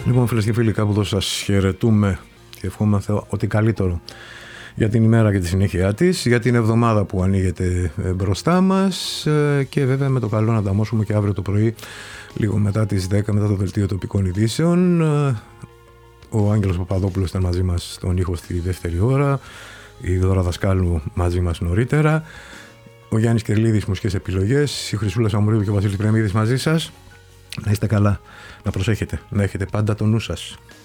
Λοιπόν, φίλες και φίλοι, κάπου εδώ σας χαιρετούμε και ευχόμαστε ότι καλύτερο για την ημέρα και τη συνέχεια της, για την εβδομάδα που ανοίγεται μπροστά μας και βέβαια με το καλό να ανταμώσουμε και αύριο το πρωί, λίγο μετά τις 10, μετά το δελτίο τοπικών ειδήσεων. Ο Άγγελος Παπαδόπουλος ήταν μαζί μας στον ήχο στη δεύτερη ώρα, η Δώρα Δασκάλου μαζί μας νωρίτερα, ο Γιάννης Κερλίδης μουσικές επιλογές, η Χρυσούλα Σαμουρίδου και ο Βασίλης Πρεμίδης μαζί σας. Να είστε καλά, να προσέχετε, να έχετε πάντα το νου σας.